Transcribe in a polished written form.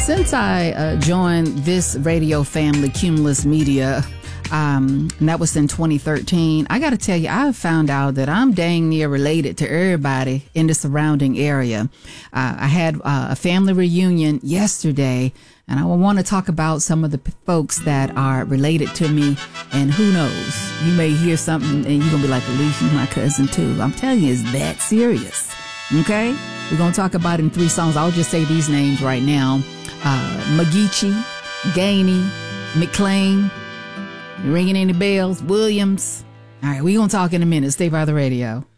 Since I joined this radio family, Cumulus Media, and that was in 2013, I got to tell you, I found out that I'm dang near related to everybody in the surrounding area. I had a family reunion yesterday, and I want to talk about some of the folks that are related to me. And who knows, you may hear something and you're going to be like, Alicia, you my cousin too. I'm telling you, it's that serious. Okay? We're going to talk about it in 3 songs. I'll just say these names right now. McGeechee, Gainey, McClain, ringing any bells, Williams. All right, we're going to talk in a minute. Stay by the radio.